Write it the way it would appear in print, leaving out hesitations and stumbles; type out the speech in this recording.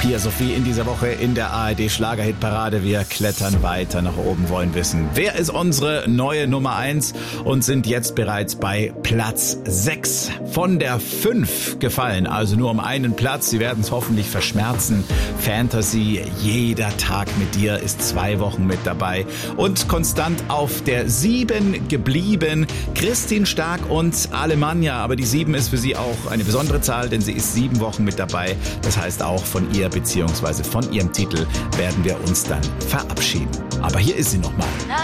Pia Sophie in dieser Woche in der ARD Schlagerhitparade. Wir klettern weiter nach oben, wollen wissen, wer ist unsere neue Nummer 1 und sind jetzt bereits bei Platz 6 von der 5 gefallen. Also nur um einen Platz. Sie werden es hoffentlich verschmerzen. Fantasy, jeder Tag mit dir ist 2 Wochen mit dabei. Und konstant auf der 7 geblieben Christine Stark und Alemannia. Aber die 7 ist für sie auch eine besondere Zahl, denn sie ist 7 Wochen mit dabei. Das heißt, auch von ihr bzw. von ihrem Titel werden wir uns dann verabschieden. Aber hier ist sie nochmal.